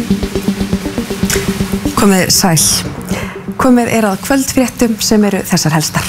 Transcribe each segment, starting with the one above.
Komið sæl. Komið að kvöldfréttum sem eru þessar helstar.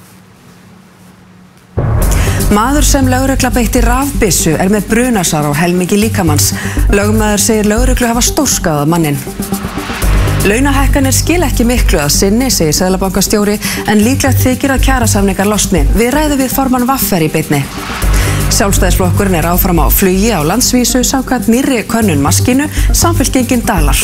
Maður sem lögregla beitti rafbyssu með brunasár á helmingi líkamanns. Lögmaður segir lögreglu hafa stórskaðað manninn. Launahækkanir skil ekki miklu að sinni, segir seðlabankastjóri, en líklegt þykir að kjarasamningar losni. Við ræðum við formann VR í beinni. Sjálfstæðisflokkurinn áfram á flugi á landsvísu samkvæmt nýrri könnun Maskínu, Samfylkingin dalar.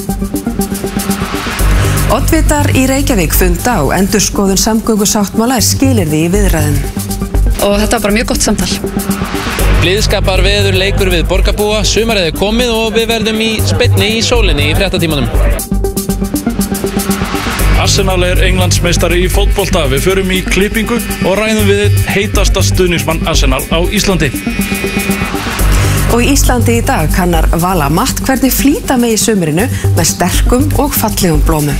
Oddvitar í Reykjavík funda á endurskoðun samgöngusáttmála skilyrði í viðræðum. Og þetta var bara mjög gott samtal. Blíðskapar veður leikur við borgarbúa, sumarið er komið og við verðum í speinni í sólinni í fréttatímanum. Arsenal Englandsmeistari í fótbolta. Við förum í klippingu og ræðum við heitasta stuðningsmann Arsenal á Íslandi. Og í Íslandi í dag kannar Vala Matt hvernig flýta megi sumrinu með sterkum og fallegum blómum.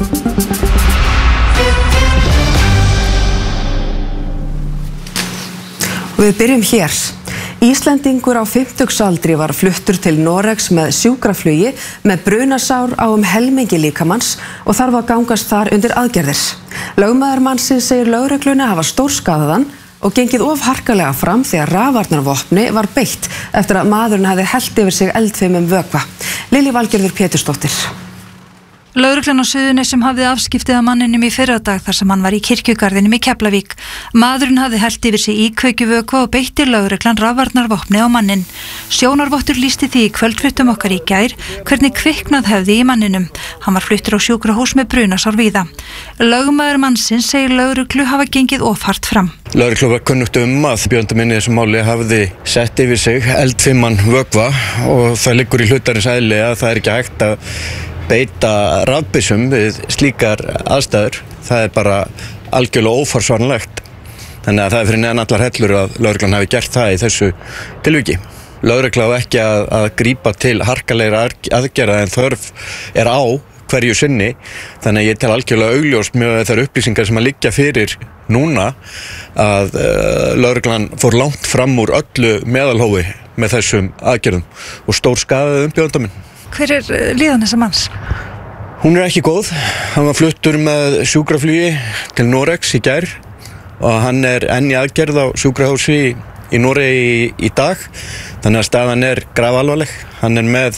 Og við byrjum hér. Íslendingur á 50-aldri var fluttur til Noregs með sjúkraflugi með brunasár á helmingi líkamanns og þarf að gangast þar undir aðgerðir. Lögmaður mannsins segir lögregluna hafa stórskaðaðan og gengið of harkalega fram þegar rafvarnarvopni var beitt eftir að maðurinn hefði hellt yfir sig eldfimum vökva. Lilja Valgerður Pétursdóttir. Lögreglan á Suðurnesjum hafði afskiptið af manninum í fyrradag þar sem hann var í kirkjugarðinum í Keflavík. Maðurinn hafði hellt yfir sig íkveikjuvökva og beitti lögreglan rafvarnarvopni á mannin. Sjónarvottur lýsti því í kvöldfréttum okkar í gær hvernig kviknað hefði í manninum. Hann var fluttur á sjúkrahús með brunasár víða. Lögmaður mannsins segir lögreglu hafa gengið of hart fram. Lögreglu var kunnugt að bjóndum inn í þessu máli hafði sett yfir sig eldfiman vökva og það liggur í hlutarins eðli að það ekki hægt að beita rafbyssum við slíkar aðstæður. Það bara algjörlega óforsvaranlegt. Þannig að það fyrir neðan allar hellur að lögreglan hafi gert það í þessu tilviki. Lögregla á ekki að grípa til harkalegra aðgerða en þörf á hverju sinni. Þannig að ég tel algjörlega augljóst með þær upplýsingar sem að liggja fyrir núna að lögreglan fór langt fram úr öllu meðalhófi með þessum aðgerðum og stór skaðaði umbjóðandaminn. Hver líðan þessa manns? Hún ekki góð. Hann var fluttur með sjúkraflugi til Noregs í gær og hann enn í aðgerð á sjúkrahúsi í Noregi í dag. Þannig að staðan grafalvarleg. Hann með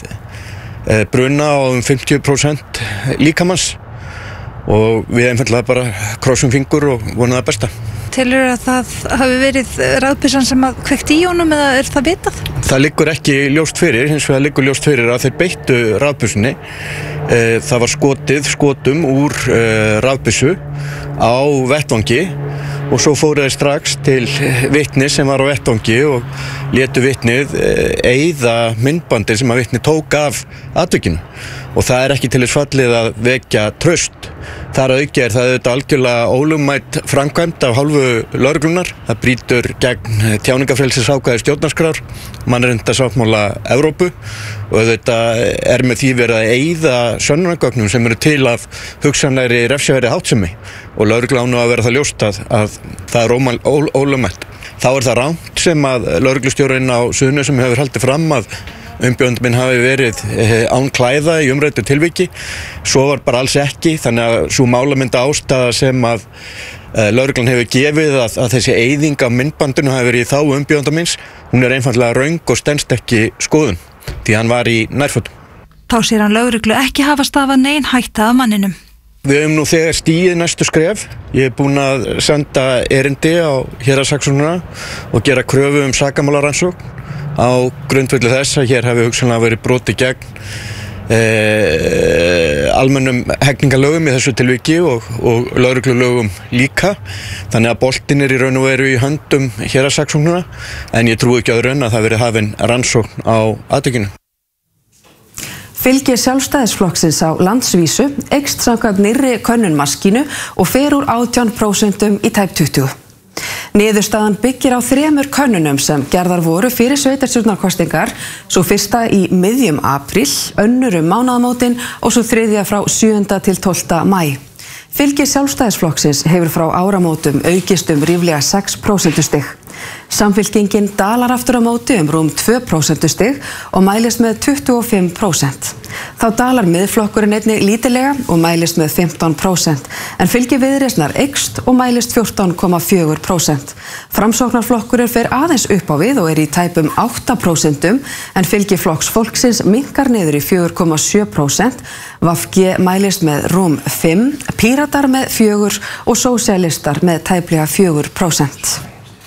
bruna á 50% líkamanns og við einfaldlega bara krossum fingur og vonum það besta. Telur að það hafi verið rafbyssan sem að kveikti í honum eða það vitað? Það liggur ekki ljóst fyrir, hins vegar liggur ljóst fyrir að þeir beittu rafbyssunni. Það var skotum úr rafbyssu á vettvangi og svo fóru þeir strax til vitnis sem var á vettvangi og létu vitnið eyða myndbandi sem að vitni tók af atvikinu. Og það ekki til þess fallið að vekja traust. Þar að auki það auðvitað algjörlega ólögmæt framkvæmd af hálfu lögreglunar. Það brýtur gegn tjáningarfrelsisákvæði stjórnarskrár, mannréttindasáttmála Evrópu og auðvitað með því verið að eyða sönnunargögnum sem eru til af hugsanlegri refsiverðri háttsemi og lögregla á nú að vera það ljóst að það ólögmætt. Þá það rangt sem að lögreglustjórinn á Suðurnesjum hefur haldið fram að umbjóðandinn hafi verið án klæða í umræddu tilviki. Svo var bara alls ekki, þannig að sú málamynda ástæða sem að lögreglan hefur gefið að þessi eyðing af myndbandinu hafi verið í þá umbjóðanda minns, hún einfaldlega röng og stenst ekki skoðun, því hann var í nærfötum. Þá sér hann lögreglu ekki hafa stafað nein hætta af manninum. Við höfum nú þegar stigið næstu skref. Ég búinn að senda erindi á héraðssaksóknara og gera kröfu sakamálarannsókn á grundvelli þess að hér hafi hugsanlega verið brotið gegn almennum hegningarlögum í þessu tilviki og lögreglulögum líka. Þannig að boltinn í raun og veru í höndum héraðssaksóknara en ég trúi ekki öðru en að það verið hafin rannsókn á atvikinu. Fylgi Sjálfstæðisflokksins á landsvísu eykst samkvæmt nýrri könnun Maskínu og fer úr 18% í tæp 20%. Niðurstaðan byggir á 3 könnunum sem gerðar voru fyrir sveitarstjórnarkosningar, svo fyrsta í miðjum apríl, önnur mánaðamótin og svo þriðja frá 7. til 12. maí. Fylgi Sjálfstæðisflokksins hefur frá áramótum aukist ríflega 6% stig. Samfylkingin dalar aftur á móti rúm 2% stig og mælist með 25%. Þá dalar Miðflokkurinn einnig lítillega og mælist með 15%, en fylgi Viðreisnar eykst og mælist 14,4%. Framsóknarflokkurinn fer aðeins upp á við og í tæpum 8%, en fylgi Flokks fólksins minnkar niður í 4,7%, VG mælist með rúm 5%, Píratar með 4% og sósíalistar með tæplega 4%.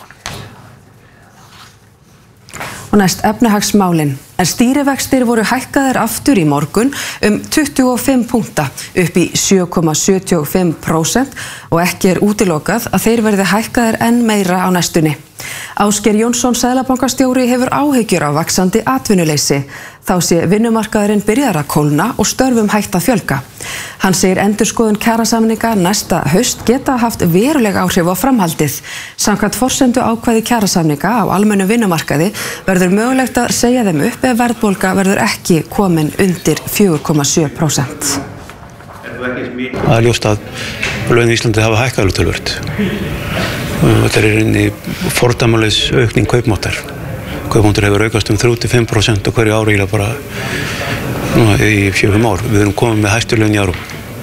Og næst efnahagsmálin. En stýrivextir voru hækkaðir aftur í morgun 25 punkta upp í 7,75% og ekki útilokað að þeir verði hækkaðir enn meira á næstunni. Ásgeir Jónsson seðlabankastjóri hefur áhyggjur af vaxandi atvinnuleysi. Þá sé vinnumarkaðurinn byrjar að kólna og störfum hætt að fjölga. Hann segir endurskoðun kjarasamninga næsta haust geta haft veruleg áhrif á framhaldið. Samkvæmt forsendu ákvæði kjarasamninga á almennum vinnumarkaði verður mögulegt að segja þeim upp ef verðbólga verður ekki komin undir 4,7%. Það er ljóst að laun í Íslandi hafa hækkað töluvert. Þetta er inn í fordæmalaus aukning kaupmáttar. Kaupmáttur hefur aukast 35% á hverju ári bara í 4-5 ár. Við erum komið með hæstu laun í árum.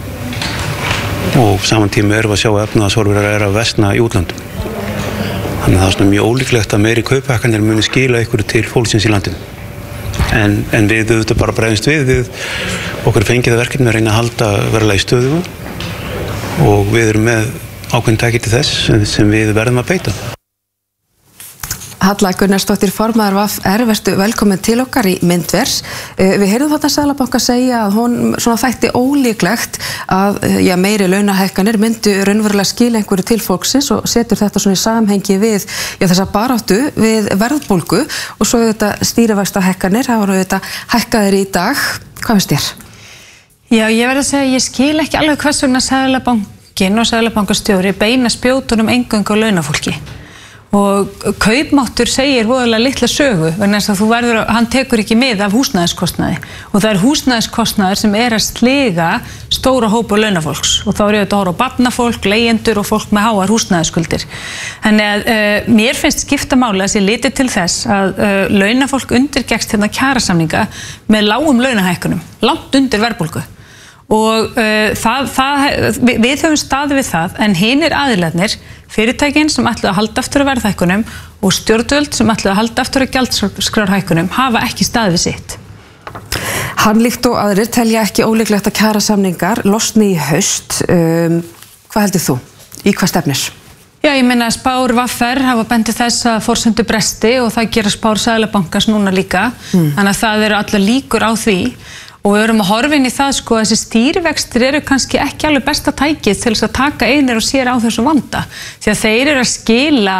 Og saman tíma erum við að sjá að efnahagshorfur eru að versna í útlöndum. Þannig að það er mjög ólíklegt að meiri kauphækkanir muni skila einhverju til fólksins í landinu. En við auðvitað bara bregðumst við okkur fengið verkefni að reyna að halda verðlagi stöðugu og við erum með ákveðin tæki til þess sem við verðum að beita. Halla Gunnarsdóttir, formaður VR, vertu velkomin til okkar í Myndvers. Við heyrðum þarna Seðlabanka segja að hún þætti ólíklegt að meiri launahækkanir myndu raunverulega skila einhverju til fólksins og setur þetta í samhengi við þessa baráttu við verðbólgu og svo þetta stýrivaxtahækkanir, það voru þetta hækkaðir í dag. Hvað finnst þér? Já, ég verð að segja að ég skil ekki alveg hvers vegna Seðlabankinn og seðlabankastjóri beina spjótunum eingöngu á launafólki. Og kaupmáttur segir voðalega litla sögu vegna þess að hann tekur ekki mið af húsnæðiskostnaði og það er húsnæðiskostnaður sem er að sliga stóra hópa launafólks og þá er auðvitað að horfa á barnafólk, leigjendur og fólk með háar húsnæðisskuldir. Þannig að mér finnst skipta máli að sé litið til þess að launafólk undirgekkst kjarasamninga með lágum launahækkunum, langt undir verðbólgu. Og við höfum staðið við það en hinir aðilarnir, fyrirtækin sem ætluðu að halda aftur af verðhækkunum og stjórnvöld sem ætluðu að halda aftur af gjaldskrárhækkunum hafa ekki staðið við sitt. Hann líkt og aðrir telja ekki ólíklegt að kjarasamningar losni í haust. Hvað heldur þú? Í hvað stefnir? Já, ég meina að spár VR hafa bendið þess að forsendu bresti og það gera spár Seðlabankans núna líka. Þannig að það eru allar líkur á því. Og við erum að horfa inn í það að þessi stýrivextir eru kannski ekki alveg besta tækið til þess að taka einir og sér á þessu vanda. Því að þeir eru að skila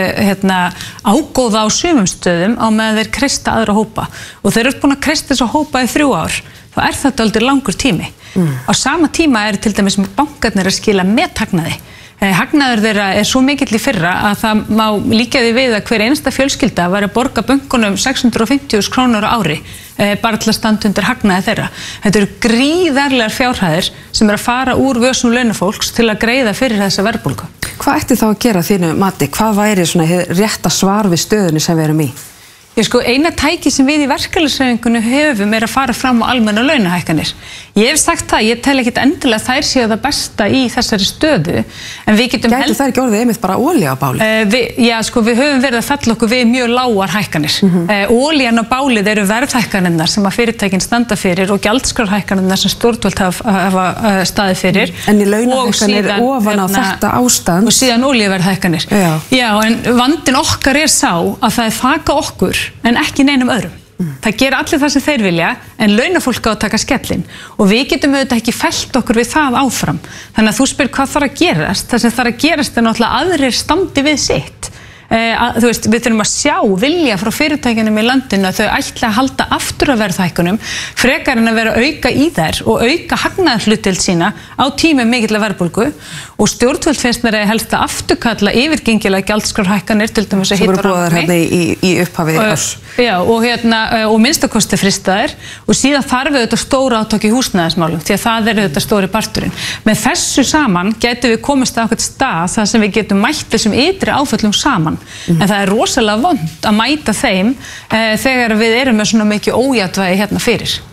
ágóða á sumum stöðum á meðan þeir kreista aðra hópa. Og þeir eru búin að kreista þessa hópa í 3 ár. Þá er þetta aldrei langur tími. Á sama tíma eru til dæmis bankarnir að skila methagnaði. Hagnaður þeirra er svo mikill í fyrra að það má líka því við að hver einasta fjölskylda væri að borga bönkunum 650.000 krónur á ári bara til að standa undir hagnaði þeirra. Þetta eru gríðarlegar fjárhæðir sem eru að fara úr vösum launafólks til að greiða fyrir þessa verðbólgu. Hvað ætti þá að gera þínu mati? Hvað væri rétta svar við stöðunni sem við erum í? Eina tæki sem við í verkalýðshreyfingunni höfum er að fara fram á almennar launahækkanir. Ég hef sagt það, ég tel ekkert endilega þær séu það besta í þessari stöðu, en við getum Gæti það ekki orðið einmitt bara olía á báli? Já, við höfum verið að fella okkur við mjög lágar hækkanir. Olían og bálið eru verðhækkanirnar sem að fyrirtækin standa fyrir og gjaldskrárhækkanirnar sem stjórnvöld hafa staðið fyrir. En í launahækkanir ofan á þetta ástand. Og síðan olíuverðhækkanir. Já, en vandinn okkar er sá að það er þaka okkur en ekki neinum öðrum. Það gera allir það sem þeir vilja, en launafólk á að taka skellinn og við getum auðvitað ekki fellt okkur við það áfram. Þannig að þú spyr hvað þarf að gerast, það sem þarf að gerast er náttúrulega aðrir standi við sitt. Við þurfum að sjá vilja frá fyrirtækjunum í landinu að þau ætla að halda aftur af verðhækkunum frekar en að vera auka í þær og auka hagnaðarhlutdeild sína á tímum mikillar verðbólgu og stjórnvöld finnst mér að helst að afturkalla yfirgengilega gjaldskrárhækkanir til dæmis að hitta ráðni í upphafi árs. Já, og minnstakosti fristaðir og síðan þarf við þetta stóra átök í húsnæðismálum því að það er þetta stóri parturinn. Með þessu saman getum við komist á eitthvað stað þar sem við getum mætt þessum ytri áföllum saman. En það er rosalega vont að mæta þeim þegar við erum með svona mikið ójafnvægi hérna fyrir.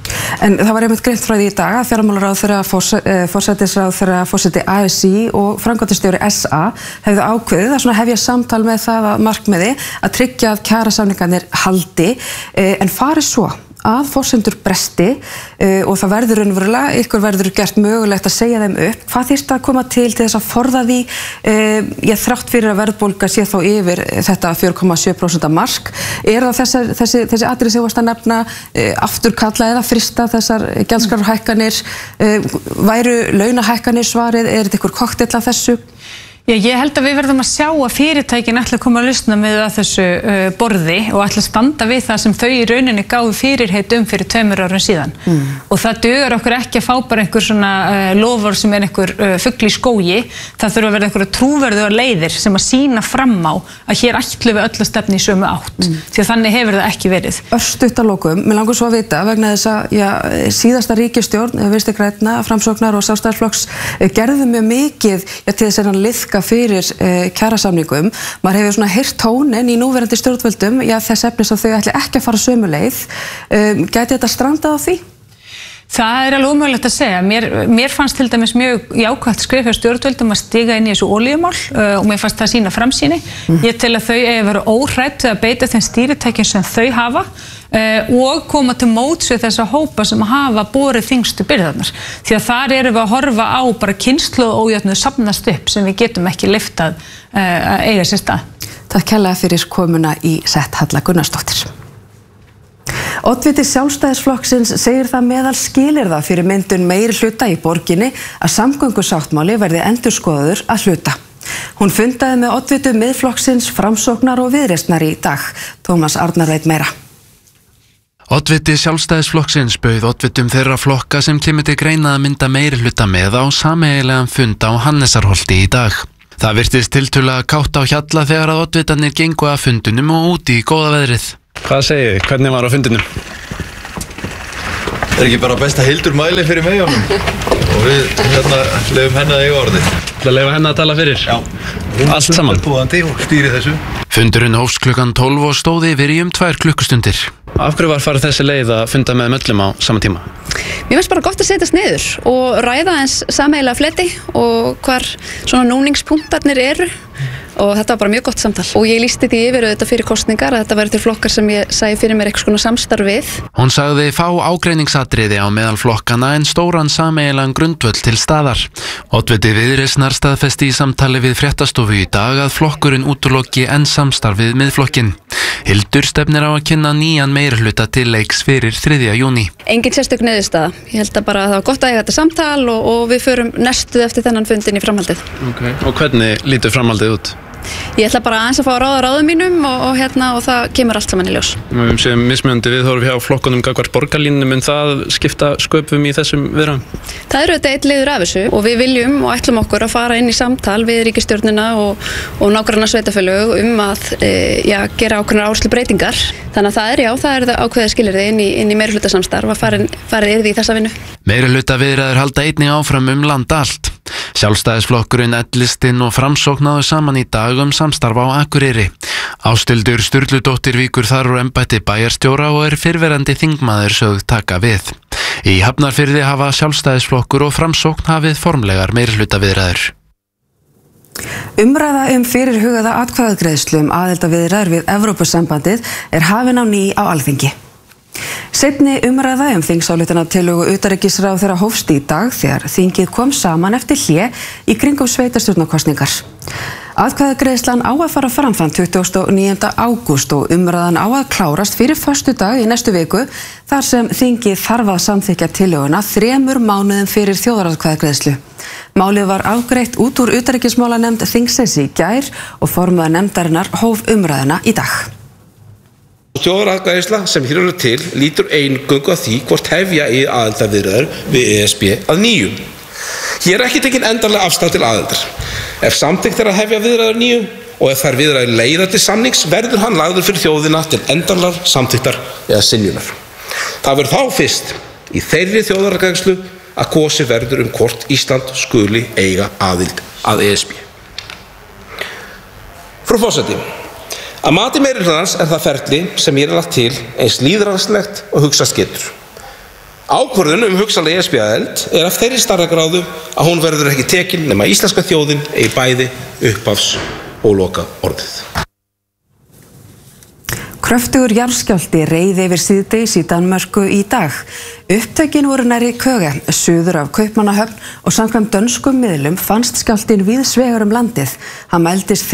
En það var einmitt greint frá því í dag að fjármálaráðherra, forsætisráðherra, forseti ASÍ og framkvæmdastjóri SA hefðu ákveðið að hefja samtal með það að markmiði að tryggja að kjarasamningarnir haldi, en farið svo að forsendur bresti og það verður raunverulega, ykkur verður gert mögulegt að segja þeim upp. Hvað þyrfti að koma til þess að forða því, þrátt fyrir að verðbólga sé þó yfir þetta 4,7% mark? Er það þessi atriði sem þú varst að nefna, afturkalla eða frista þessar gjaldskrárhækkanir, væru launahækkanir svarið, er þetta ykkur kokteill af þessu? Já, ég held að við verðum að sjá að fyrirtækin ætla að koma að lausna með að þessu borði og ætla að standa við það sem þau í rauninni gáfu fyrirheit fyrir 2 árum síðan. Og það dugar okkur ekki að fá bara einhver svona loforð sem einhver fugl í skógi. Það þurfa að vera einhverja trúverðugar leiðir sem að sýna fram á að hér ætlum við öll að stefna í sömu átt. Því að þannig hefur það ekki verið. Örstutt að lokum, mig langar svo að vita vegna þess að síðasta ríkisstjórn, Vinstri grænna, Framsóknar og Sjálfstæðisflokks gerðu mjög mikið til þess að liðka fyrir kjarasamningum. Maður hefur svona heyrt tónin í núverandi stjórnvöldum, þess efnis að þau ætli ekki að fara sömu leið. Gæti þetta strandað á því? Það er alveg ómögulegt að segja. Mér fannst til dæmis mjög jákvætt skrif hjá stjórnvöldum að stíga inn í þessu olíumál og mér fannst það sína framsýni. Ég tel að þau eigi að vera óhrædd við að beita þeim stýritækjum sem þau hafa og koma til móts við þessa hópa sem hafa borið þyngstu byrðarnar. Því að þar erum við að horfa á bara kynslóðójöfnuð safnast upp sem við getum ekki lyftað að eiga sér stað. Takk kærlega fyrir komuna í Sett, Halla Gunnarsdóttir. Oddviti Sjálfstæðisflokksins segir það meðal skilyrða fyrir myndun meirihluta í borginni að samgöngusáttmáli verði endurskoðaður að hluta. Hún fundaði með oddvitum Miðflokksins, Framsóknar og Viðreisnar í dag. Tómas Arnar veit meira. Oddviti Sjálfstæðisflokksins bauð oddvitum þeirra flokka sem kemur til greina að mynda meirihluta með á sameiginlegan fund á Hannesarholti í dag. Það virtist tiltölulega kátt á hjalla þegar að oddvitarnir gengu að fundunum og út í góða veðrið. Hvað segið þið? Hvernig var á fundinum? Er ekki bara besta Hildur Mæli fyrir mig honum? Og við leyfum henni að eiga orðið. Það leyfa henni að tala fyrir? Já. Allt saman? Búandi og stýri þessu. Fundurinn hófst klukkan 12 og stóði yfir í 2 klukkustundir. Af hverju var farið þessi leið að funda með öllum á sama tíma? Mér finnst bara gott að setjast niður og ræða eins sameiginlega fleti og hvar svona núningspunktarnir eru. Og þetta var bara mjög gott samtal. Og ég lýsti því yfir auðvitað fyrir kosningar að þetta væri til flokkar sem ég sæi fyrir mér eitthvað svona samstarf við. Hún sagði fá ágreiningsatriði á meðal flokkana en stóran sameiginlegan grundvöll til staðar. Oddviti Viðreisnar staðfesti í samtali við Fréttastofu í dag að flokkurinn útiloki enn samstarfið Miðflokkinn. Hildur stefnir á að kynna nýjan meirihluta til leiks fyrir 3. júní. Engin sérstök niðurstaða. Ég held að bara það var gott að eiga þetta samtal og við förum næstuð eftir þennan fundin í framhaldið. Okay. Og hvernig lítur framhaldið út? Ég ætla bara aðeins að fá að ráða ráðum mínum og það kemur allt saman í ljós. Við séum mismunandi viðhorf hjá flokkunum gagnvart borgarlínunum, mun það skipta sköpum í þessum viðræðum? Það eru auðvitað einn liður af þessu og við viljum og ætlum okkur að fara inn í samtal við ríkisstjórnina og nágranna sveitarfélög að gera ákveðnar áherslubreytingar. Þannig að það er ákveðið skilyrði inn í meirihlutasamstarf að farið yrði í þessa vinnu. Meirihlutaviðræður halda einnig áfram land allt. Sjálfstæðisflokkurinn, L-listinn og Framsókn náðu saman í dag samstarf á Akureyri. Ásthildur Sturludóttir víkur þar úr embætti bæjarstjóra og er fyrrverandi þingmaður sögð taka við. Í Hafnarfirði hafa Sjálfstæðisflokkur og Framsókn hafið formlegar meirihlutaviðræður. Umræða fyrirhugaða atkvæðagreiðslu aðildarviðræður við Evrópusambandið er hafin á ný á Alþingi. Seinni umræða þingsályktunartillögu utanríkisráðherra hófst í dag þegar þingið kom saman eftir hlé í kringum sveitarstjórnarkosningar. Atkvæðagreiðslan á að fara fram þann 29. ágúst og umræðan á að klárast fyrir föstudag í næstu viku þar sem þingið þarf að samþykkja tillöguna 3 mánuðum fyrir þjóðaratkvæðagreiðslu. Málið var afgreitt út úr utanríkismálanefnd þingsins í gær og formaður nefndarinnar hóf umræðuna í dag. Þjóðaratkvæðagreiðsla sem hér eru til lítur eingöngu að því hvort hefja í aðildarviðræður við ESB að nýju. Hér er ekki tekin endanlega afstaða til aðildar. Ef samþykkt er að hefja viðræður nýju og ef þær viðræður leiða til samnings verður hann lagður fyrir þjóðina til endanlegar samþykktar eða synjunar. Það verður þá fyrst í þeirri þjóðaratkvæðagreiðslu að kosið verður hvort Ísland skuli eiga aðild að ESB. Frú forseti, að mati meirihlutans er það ferli sem hér er lagt til eins lýðræðislegt og hugsast getur. Ákvörðun hugsanlega ESB-aðild af þeirri stærðargráðu að hún verður ekki tekin nema íslenska þjóðin eigi bæði upphafs og loka orðið. Kröftugur jarðskjálfti reið yfir síðdegis í Danmörku í dag. Upptökin voru nærri Køge, suður af Kaupmannahöfn og samkvæmt dönskum miðlum fannst skjálftinn víðs vegar landið. Hann mældist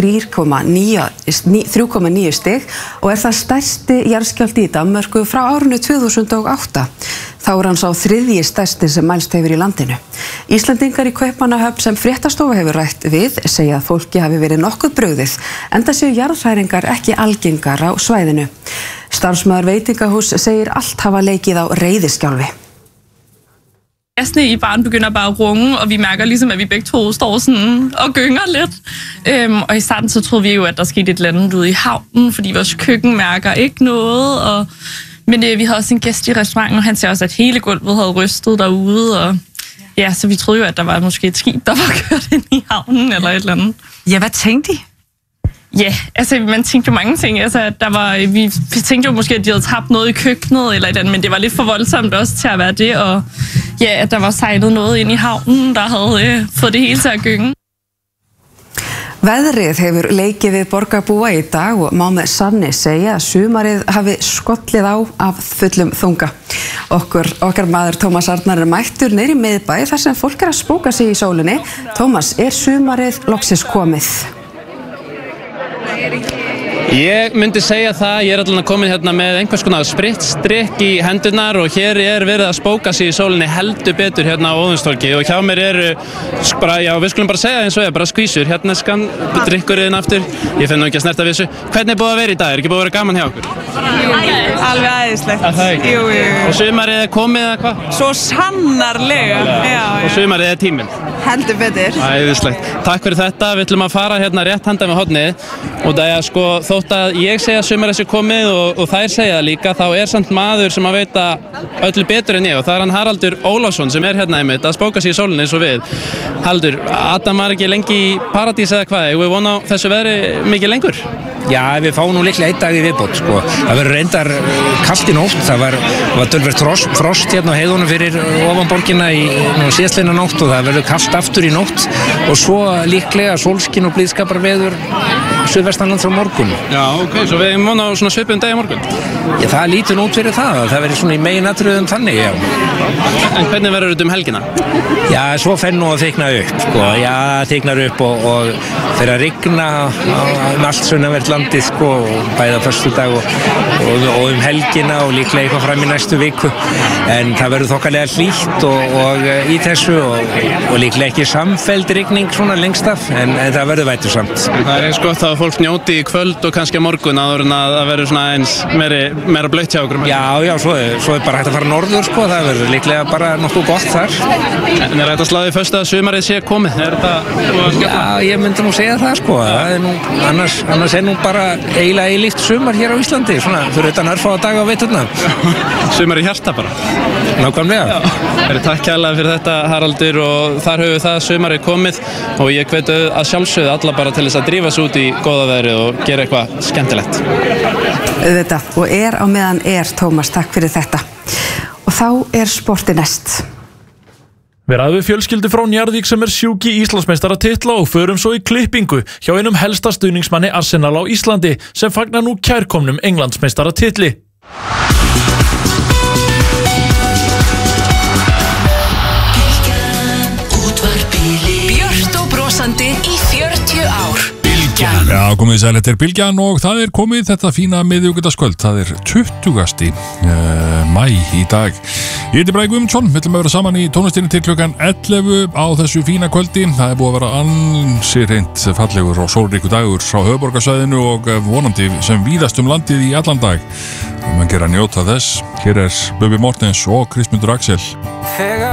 3,9 stig og það stærsti jarðskjálfti í Danmörku frá árinu 2008. Þá hann sá þriðji stærsti sem mælst hefur í landinu. Íslendingar í Kaupmannahöfn sem Fréttastofa hefur rætt við segja að fólki hafi verið nokkuð brugðið, enda séu jarðhræringar ekki algengar á svæðinu. Starfsmaður veitingahús segir allt hafa leikið á reiðiskjálfi. Gassene i baren begynder bare at runge, og vi mærker ligesom, at vi begge to står sådan og gynger lidt. Og i starten så troede vi jo, at der skete et eller andet ude i havnen, fordi vores køkken mærker ikke noget. Men vi havde også en gæst i restauranten, og han sagde også, at hele gulvet havde rystet derude. Og ja, så vi troede jo, at der var måske et skib, der var kørt ind i havnen eller et eller andet. Ja, hvad tænkte I? Ja, altså man tænkte jo mange ting. Altså, vi tænkte jo måske, at de havde tabt noget i køkkenet eller et andet, men det var lidt for voldsomt også til at være det. Og ja, at der var sejlet noget ind i havnen, der havde fået det hele til at gynge. Veðrið hefur leikið við borgarbúa í dag og má með sanni segja að sumarið hafi skollið á af fullum þunga. Okkar maður Tómas Arnar mættur niður í miðbæ þar sem fólk að spóka sig í sólinni. Tómas, sumarið loksins komið? Ég myndi segja það, ég allan komin hérna með einhvers konar spritstrykk í hendurnar og hér verið að spóka sig í sólinni heldur betur hérna á Óðinstorgi og hjá mér bara, já við skulum bara segja eins og bara skvísur, hérna skan drykkurinn aftur, ég finn nú ekki að snerta við þessu. Hvernig búið að vera í dag? Ekki búið að vera gaman hjá okkur? Alveg æðislegt. Það ekki? Jú. Og sumarið komið eða hvað? Svo sannarlega. Já. Og sumarið tíminn? Heldur betur. Æðislegt. Takk fyrir þetta, við ætlum að fara hérna rétt handan við hornið og það sko þótt að ég segja að sumarið sé komið og þær segja það líka, þá samt maður sem að veita öllu betur en ég og það hann Haraldur Ólafsson sem hérna einmitt að spóka sig í sólinni eins og við. Haraldur, Adam var ekki lengi í paradís eða hvað, við vona á þessu veðri mikið lengur? Já, við fáum nú líklega einn dag í viðbót, sko. Það verður reyndar kalt í nótt, það var töluvert frost hérna á heiðunum fyrir ofan borgina í síðastliðna nótt og það verður kalt aftur í nótt og svo líklega sólskin og blíðskaparveður suðvestanlands á morgun. Já, ok, svo við vona á svona svipum dag á morgun? Já, það lítur út fyrir það verður svona í meginatriðum þannig, já. En hvernig verður þetta helgina? Já, svo fer nú að þykna upp, sko. Já, þyknar upp og fer að rigna allt sunnanvert landið, sko, bæði á föstudag og helgina og líklega eitthvað fram í næstu viku. En það verður þokkalega hlýtt og í þessu og líklega ekki samfelld rigning svona lengst af, en það verður vætusamt. Það eins gott að fólk njóti í kvöld og kannski á morgun áður en að það verður svona eins meira blautt hjá okkur. Já, svo bara hægt að fara norður, sko, það verður líklega bara nokkuð gott þar. En þetta sláði fyrst að sumarið sé komið? Já, ég myndi nú segja það, sko. Annars nú bara eiginlega eilíft sumar hér á Íslandi, svona fyrir utan örfáa daga á veturna. Sumar í hjarta bara? Nákvæmlega. Takk kærlega fyrir þetta, Haraldur, og þar höfum við það sumarið komið og ég hvet að sjálfsögðu alla bara til þess að drífa sig út í góða veðrið og gera eitthvað skemmtilegt. Auðvitað, og á meðan Tómas, takk fyrir þetta. Og þá sporti næst. Við ræðum við fjölskyldu frá Njarðvík sem sjúk í Íslandsmeistaratitla og förum svo í klippingu hjá einum helsta stuðningsmanni Arsenal á Íslandi sem fagnar nú kærkomnum Englandsmeistaratitli. Björt og brosandi í 40 ár. Já, komið sæl, þetta Bylgjan og það komið þetta fína miðvikudagskvöld. Það 20. Maí í dag. Ég heiti Bragi Guðmundsson, við ætlum að vera saman í tónlistinni til klukkan 11 á þessu fína kvöldi. Það búið að vera ansi hreint fallegur og sólríkur dagur á höfuðborgarsvæðinu og vonandi sem víðast landið í allan dag. Og mann gera njóta þess. Hér Bubbi Mortens og Kristmundur Axel.